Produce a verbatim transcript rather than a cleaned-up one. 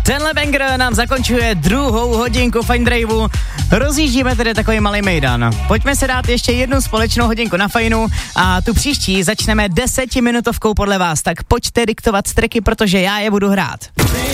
Tenhle banger nám zakončuje druhou hodinku Fine Draveu. Rozjíždíme tedy takový malý mejdan. Pojďme se dát ještě jednu společnou hodinku na Fajnu a tu příští začneme desetiminutovkou podle vás. Tak pojďte diktovat tracky, protože já je budu hrát.